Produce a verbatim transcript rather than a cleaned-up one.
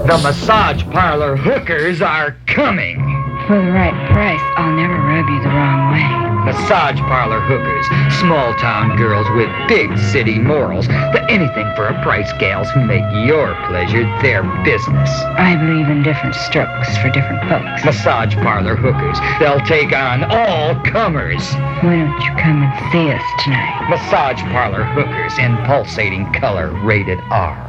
The massage parlor hookers are coming. For the right price, I'll never rub you the wrong way. Massage parlor hookers, small town girls with big city morals, the anything for a price gals who make your pleasure their business. I believe in different strokes for different folks. Massage parlor hookers, they'll take on all comers. Why don't you come and see us tonight? Massage parlor hookers in pulsating color, rated R.